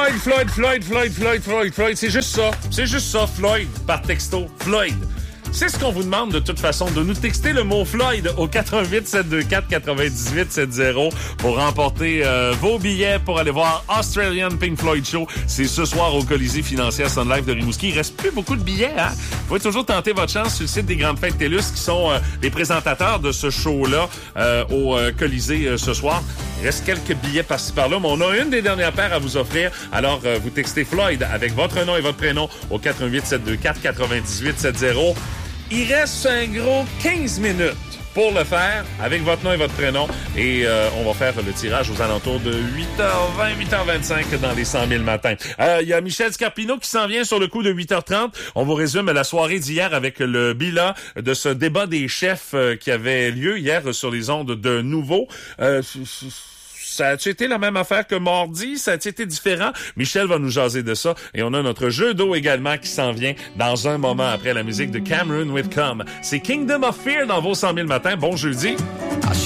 Floyd. C'est juste ça, Floyd, par texto. Floyd. C'est ce qu'on vous demande de toute façon, de nous texter le mot Floyd au 88 724 98 70 pour remporter vos billets pour aller voir Australian Pink Floyd Show. C'est ce soir au Colisée Financière Sun Life de Rimouski. Il reste plus beaucoup de billets, hein? Vous pouvez toujours tenter votre chance sur le site des Grandes Fêtes TELUS qui sont les présentateurs de ce show-là au Colisée ce soir. Il reste quelques billets par-ci par-là, mais on a une des dernières paires à vous offrir. Alors, vous textez Floyd avec votre nom et votre prénom au 88 724 98 70. Il reste un gros 15 minutes pour le faire avec votre nom et votre prénom. Et on va faire le tirage aux alentours de 8h20, 8h25 dans les 100 000 matins. Il y a Michel Scarpino qui s'en vient sur le coup de 8h30. On vous résume la soirée d'hier avec le bilan de ce débat des chefs qui avait lieu hier sur les ondes de Nouveau. Ça a-tu été la même affaire que mardi? Ça a-tu été différent? Michel va nous jaser de ça. Et on a notre jeu d'eau également qui s'en vient dans un moment après la musique de Cameron Whitcomb. C'est Kingdom of Fear dans vos 100 000 matins. Bon jeudi.